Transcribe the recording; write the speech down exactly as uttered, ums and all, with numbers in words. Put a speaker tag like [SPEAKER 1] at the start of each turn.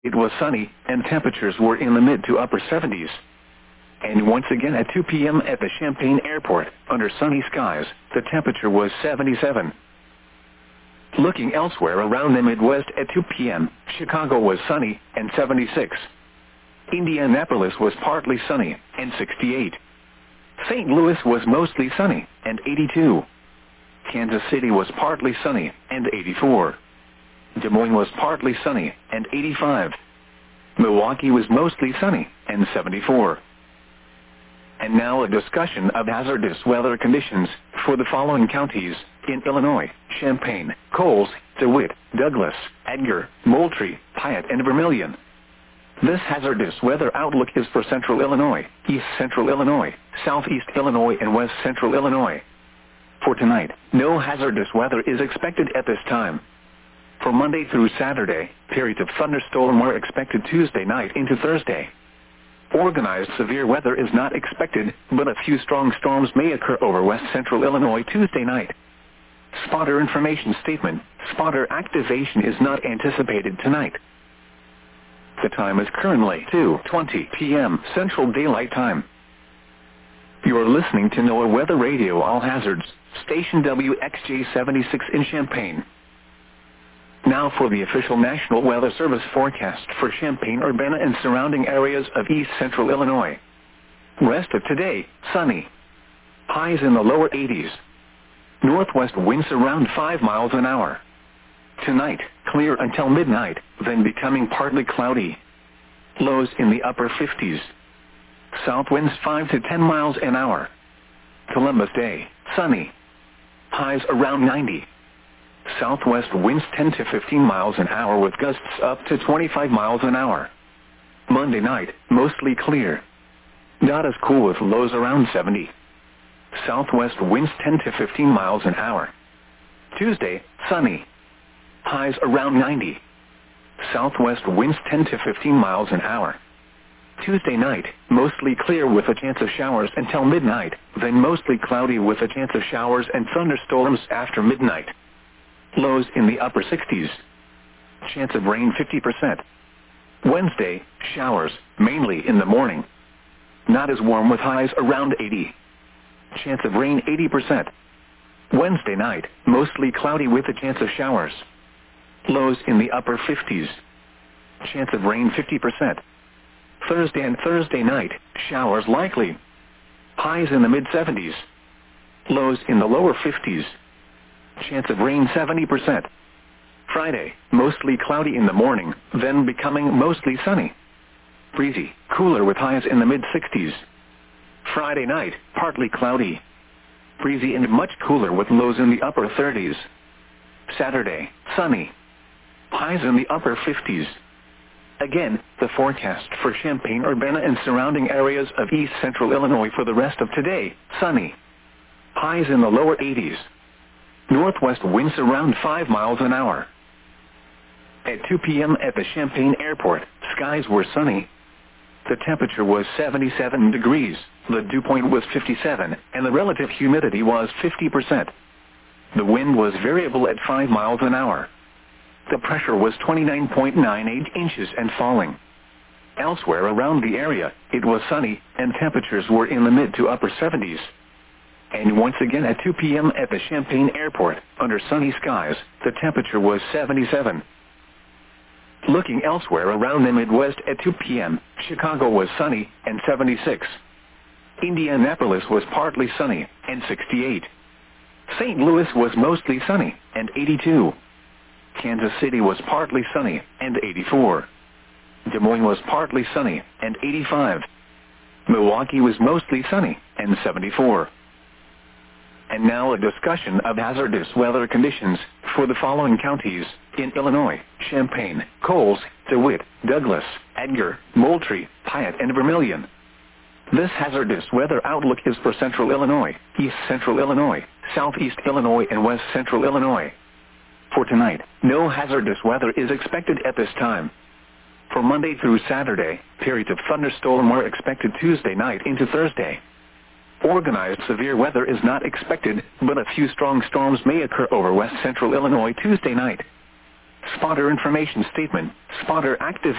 [SPEAKER 1] it was sunny, and temperatures were in the mid to upper seventies. And once again at two p m at the Champaign Airport, under sunny skies, the temperature was seventy-seven. Looking elsewhere around the Midwest at two p m, Chicago was sunny, and seventy-six. Indianapolis was partly sunny, and sixty-eight. Saint Louis was mostly sunny, and eighty-two. Kansas City was partly sunny, and eighty-four. Des Moines was partly sunny, and eighty-five. Milwaukee was mostly sunny, and seventy-four. And now a discussion of hazardous weather conditions for the following counties in Illinois: Champaign, Coles, DeWitt, Douglas, Edgar, Moultrie, Piatt, and Vermilion. This hazardous weather outlook is for Central Illinois, East Central Illinois, Southeast Illinois, and West Central Illinois. For tonight, no hazardous weather is expected at this time. For Monday through Saturday, periods of thunderstorm are expected Tuesday night into Thursday. Organized severe weather is not expected, but a few strong storms may occur over West Central Illinois Tuesday night. Spotter information statement: spotter activation is not anticipated tonight. The time is currently two twenty p m Central Daylight Time. You are listening to NOAA Weather Radio All Hazards, station W X J seventy-six in Champaign. Now for the official National Weather Service forecast for Champaign, Urbana, and surrounding areas of East Central Illinois. Rest of today, sunny. Highs in the lower eighties. Northwest winds around five miles an hour. Tonight, clear until midnight, then becoming partly cloudy. Lows in the upper fifties. South winds five to ten miles an hour. Columbus Day, sunny. Highs around ninety. Southwest winds ten to fifteen miles an hour with gusts up to twenty-five miles an hour. Monday night, mostly clear. Not as cool with lows around seventy. Southwest winds ten to fifteen miles an hour. Tuesday, sunny. Highs around ninety. Southwest winds ten to fifteen miles an hour. Tuesday night, mostly clear with a chance of showers until midnight, then mostly cloudy with a chance of showers and thunderstorms after midnight. Lows in the upper sixties. Chance of rain fifty percent. Wednesday, showers, mainly in the morning. Not as warm with highs around eighty. Chance of rain eighty percent. Wednesday night, mostly cloudy with a chance of showers. Lows in the upper fifties. Chance of rain fifty percent. Thursday and Thursday night, showers likely. Highs in the mid seventies. Lows in the lower fifties. Chance of rain seventy percent. Friday, mostly cloudy in the morning, then becoming mostly sunny. Breezy, cooler with highs in the mid sixties. Friday night, partly cloudy. Breezy and much cooler with lows in the upper thirties. Saturday, sunny. Highs in the upper fifties. Again, the forecast for Champaign, Urbana, and surrounding areas of East Central Illinois for the rest of today: sunny. Highs in the lower eighties. Northwest winds around five miles an hour. At two p m at the Champaign Airport, skies were sunny. The temperature was seventy-seven degrees, the dew point was fifty-seven, and the relative humidity was fifty percent. The wind was variable at five miles an hour. The pressure was twenty-nine point nine eight inches and falling. Elsewhere around the area, it was sunny, and temperatures were in the mid to upper seventies. And once again at two p m at the Champaign Airport, under sunny skies, the temperature was seventy-seven. Looking elsewhere around the Midwest at two p m, Chicago was sunny, and seventy-six. Indianapolis was partly sunny, and sixty-eight. Saint Louis was mostly sunny, and eighty-two. Kansas City was partly sunny, and eighty-four. Des Moines was partly sunny, and eighty-five. Milwaukee was mostly sunny, and seventy-four. And now a discussion of hazardous weather conditions for the following counties in Illinois: Champaign, Coles, DeWitt, Douglas, Edgar, Moultrie, Piatt, and Vermilion. This hazardous weather outlook is for Central Illinois, East Central Illinois, Southeast Illinois, and West Central Illinois. For tonight, no hazardous weather is expected at this time. For Monday through Saturday, periods of thunderstorm are expected Tuesday night into Thursday. Organized severe weather is not expected, but a few strong storms may occur over West Central Illinois Tuesday night. Spotter information statement: spotter active